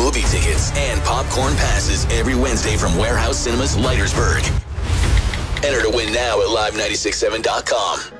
movie tickets and popcorn passes every Wednesday from Warehouse Cinemas, Leitersburg. Enter to win now at live967.com.